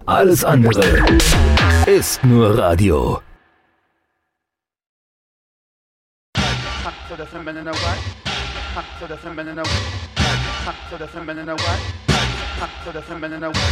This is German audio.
Alles andere ist nur Radio. To the feminine away, to the feminine away, to the feminine away, to the feminine away.